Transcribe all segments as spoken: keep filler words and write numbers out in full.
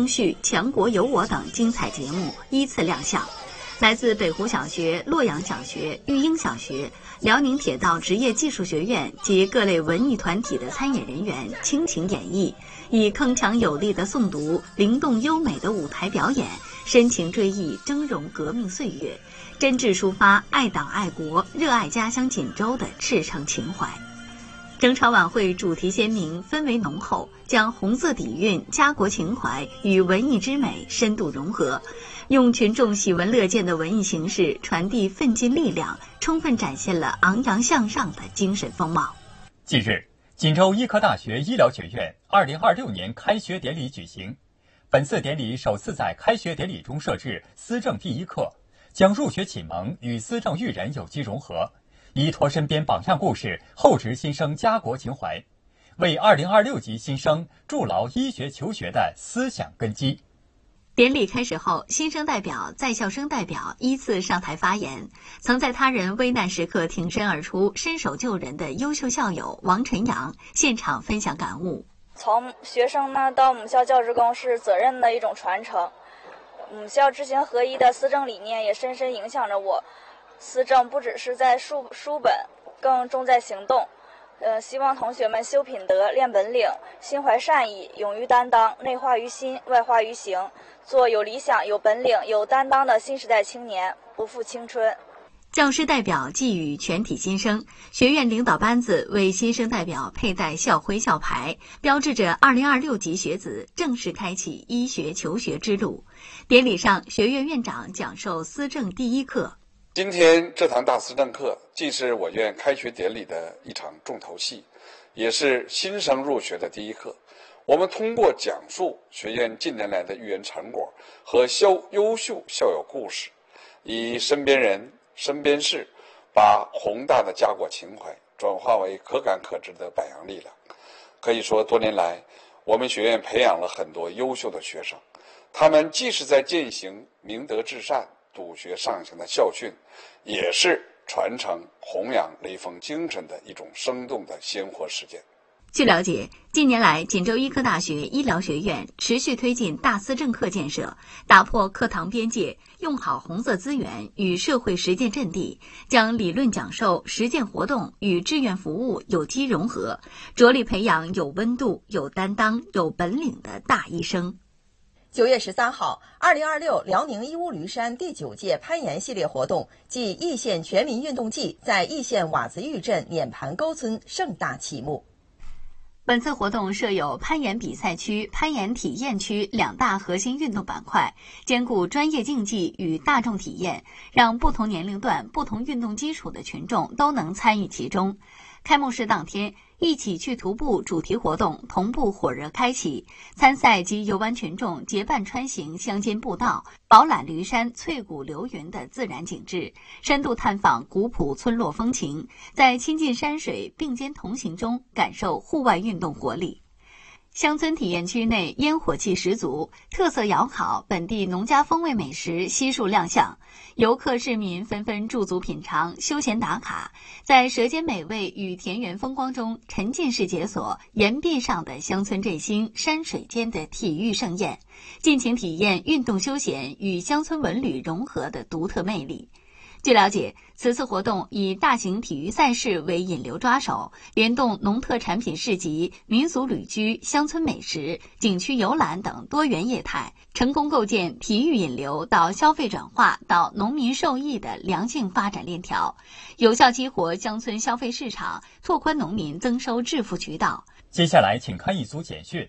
风絮、强国有我等精彩节目依次亮相。来自北湖小学、洛阳小学、育英小学、辽宁铁道职业技术学院及各类文艺团体的参演人员倾情演绎，以铿锵有力的诵读、灵动优美的舞台表演，深情追忆峥嵘革命岁月，真挚抒发爱党爱国、热爱家乡锦州的赤诚情怀。整场晚会主题鲜明，氛围浓厚，将红色底蕴、家国情怀与文艺之美深度融合，用群众喜闻乐见的文艺形式传递奋进力量，充分展现了昂扬向上的精神风貌。 近日，锦州医科大学医疗学院二零二六年开学典礼举行。本次典礼首次在开学典礼中设置思政第一课，将入学启蒙与思政育人有机融合，依托身边榜样故事，厚植新生家国情怀，为二零二六级新生筑牢医学求学的思想根基。 典礼开始后，新生代表、在校生代表依次上台发言。曾在他人危难时刻挺身而出、伸手救人的优秀校友王晨阳现场分享感悟。 从学生呢到母校教职工是责任的一种传承，母校知行合一的思政理念也深深影响着我。思政不只是在书书本，更重在行动。呃，希望同学们修品德、练本领，心怀善意，勇于担当，内化于心，外化于行，做有理想、有本领、有担当的新时代青年，不负青春。 教师代表寄语全体新生，学院领导班子为新生代表佩戴校徽校牌，标志着二零二六级学子正式开启医学求学之路。典礼上，学院院长讲授思政第一课。 今天这堂大思政课既是我院开学典礼的一场重头戏，也是新生入学的第一课。我们通过讲述学院近年来的育人成果和校优秀校友故事，以身边人、身边事，把宏大的家国情怀转化为可感可知的百样力量。可以说，多年来我们学院培养了很多优秀的学生，他们既是在践行明德至善、笃学上行的校训，也是传承弘扬雷锋精神的一种生动的鲜活实践。 据了解，近年来锦州医科大学医疗学院持续推进大思政课建设，打破课堂边界，用好红色资源与社会实践阵地，将理论讲授、实践活动与志愿服务有机融合，着力培养有温度、有担当、有本领的大医生。 九月十三号，二零二六辽宁义乌驴山第九届攀岩系列活动暨易县全民运动季在易县瓦子峪镇碾盘沟村盛大启幕。 本次活动设有攀岩比赛区、攀岩体验区两大核心运动板块，兼顾专业竞技与大众体验，让不同年龄段、不同运动基础的群众都能参与其中。开幕式当天，一起去徒步主题活动同步火热开启，参赛及游玩群众结伴穿行乡间步道，饱览驴山翠谷流云的自然景致，深度探访古朴村落风情，在亲近山水并肩同行中感受户外运动活力。乡村体验区内烟火气十足，特色窑烤、本地农家风味美食悉数亮相，游客市民纷纷驻足品尝、休闲打卡，在舌尖美味与田园风光中沉浸式解锁岩壁上的乡村振兴、山水间的体育盛宴，尽情体验运动休闲与乡村文旅融合的独特魅力。据了解，此次活动以大型体育赛事为引流抓手，联动农特产品市集、民俗旅居、乡村美食、景区游览等多元业态，成功构建体育引流到消费转化到农民受益的良性发展链条，有效激活乡村消费市场，拓宽农民增收致富渠道。 接下来，请看一组简讯。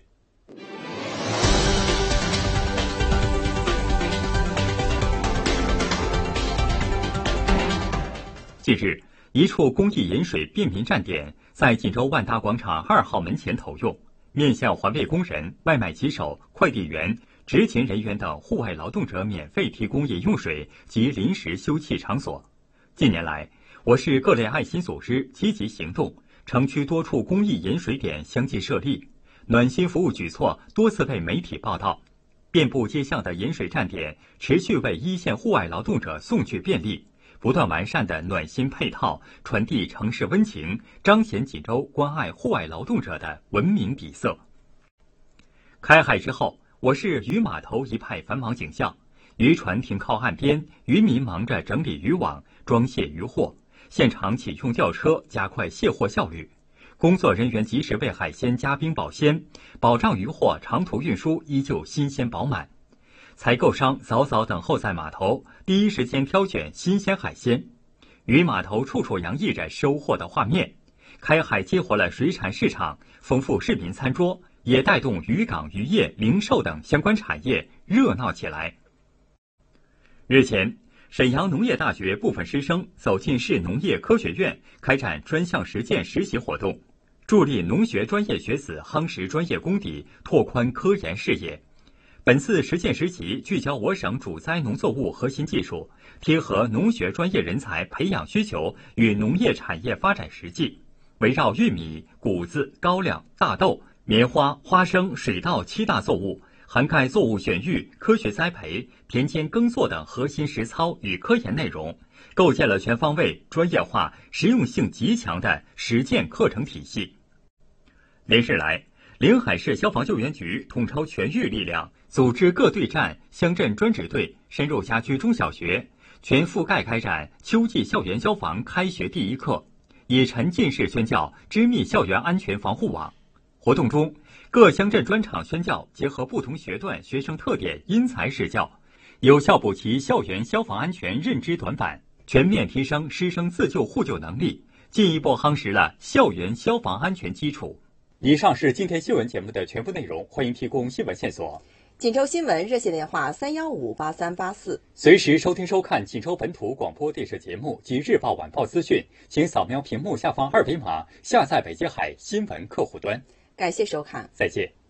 近日，一处公益饮水便民站点在锦州万达广场二号门前投用，面向环卫工人、外卖骑手、快递员、执勤人员等户外劳动者免费提供饮用水及临时休憩场所。近年来，我市各类爱心组织积极行动，城区多处公益饮水点相继设立，暖心服务举措多次被媒体报道。遍布街巷的饮水站点持续为一线户外劳动者送去便利，不断完善的暖心配套，传递城市温情，彰显锦州关爱户外劳动者的文明底色。开海之后， 我市渔码头一派繁忙景象，渔船停靠岸边，渔民忙着整理渔网、装卸渔货，现场启用吊车加快卸货效率。工作人员及时为海鲜加冰保鲜，保障渔货长途运输依旧新鲜饱满。采购商早早等候在码头，第一时间挑选新鲜海鲜。渔码头处处洋溢着收获的画面，开海激活了水产市场，丰富市民餐桌，也带动渔港、渔业、零售等相关产业热闹起来。日前，沈阳农业大学部分师生走进市农业科学院，开展专项实践实习活动，助力农学专业学子夯实专业功底，拓宽科研视野。本次实践实习聚焦我省主栽农作物核心技术，贴合农学专业人才培养需求与农业产业发展实际，围绕玉米、谷子、高粱、大豆、棉花、花生、水稻七大作物，涵盖作物选育、科学栽培、田间耕作等核心实操与科研内容，构建了全方位、专业化、实用性极强的实践课程体系。连日来，临海市消防救援局统筹全域力量，组织各队站、乡镇专职队深入辖区中小学，全覆盖开展秋季校园消防开学第一课，以沉浸式宣教织密校园安全防护网。活动中，各乡镇专场宣教结合不同学段学生特点，因材施教，有效补齐校园消防安全认知短板，全面提升师生自救互救能力，进一步夯实了校园消防安全基础。以上是今天新闻节目的全部内容，欢迎提供新闻线索。 锦州新闻热线电话三幺五八三八四， 随时收听收看锦州本土广播电视节目及日报晚报资讯，请扫描屏幕下方二维码下载北京海新闻客户端。 感谢收看， 再见。